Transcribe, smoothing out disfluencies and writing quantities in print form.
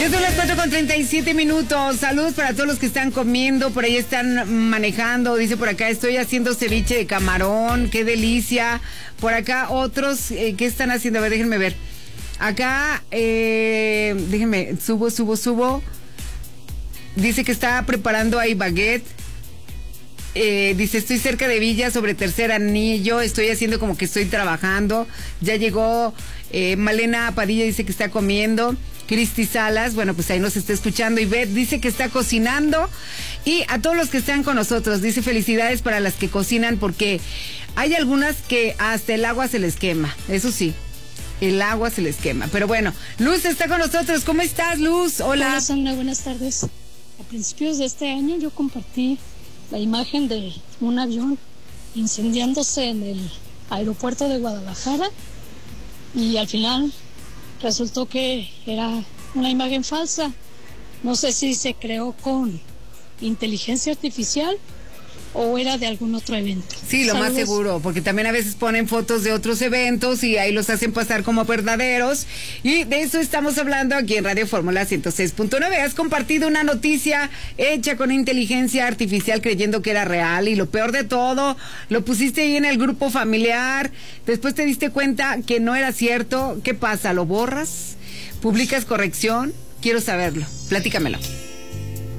Ya son las 4:37. Saludos para todos los que están comiendo, por ahí están manejando. Dice por acá, estoy haciendo ceviche de camarón, qué delicia. Por acá otros, ¿qué están haciendo? A ver, déjenme ver. Acá, déjenme, subo. Dice que está preparando ahí baguette. Dice, estoy cerca de Villa, sobre Tercer Anillo, estoy haciendo como que estoy trabajando. Ya llegó Malena Padilla, dice que está comiendo. Cristi Salas, bueno, pues ahí nos está escuchando. Ivette dice que está cocinando. Y a todos los que están con nosotros, dice felicidades para las que cocinan, porque hay algunas que hasta el agua se les quema, eso sí. El agua se les quema. Pero bueno, Luz está con nosotros. ¿Cómo estás, Luz? Hola. Hola, Sandra, buenas tardes. A principios de este año yo compartí la imagen de un avión incendiándose en el aeropuerto de Guadalajara y al final resultó que era una imagen falsa. No sé si se creó con inteligencia artificial o era de algún otro evento. Sí, lo Saludos. más seguro, porque también a veces ponen fotos de otros eventos y ahí los hacen pasar como verdaderos. Y de eso estamos hablando aquí en Radio Fórmula 106.9. Has compartido una noticia hecha con inteligencia artificial creyendo que era real, y lo peor de todo, lo pusiste ahí en el grupo familiar, después te diste cuenta que no era cierto. ¿Qué pasa? ¿Lo borras? ¿Publicas corrección? Quiero saberlo. Platícamelo.